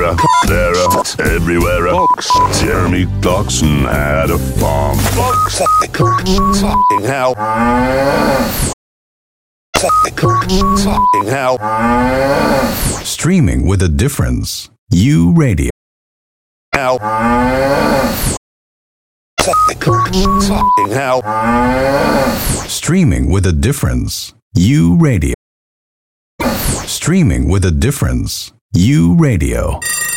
There, everywhere else. Jeremy Clarkson had a farm. Fucking hell. Fucking hell. Streaming with a difference. U Radio. Hell. Fucking hell. Streaming with a difference. U Radio. Streaming with a difference. U Radio.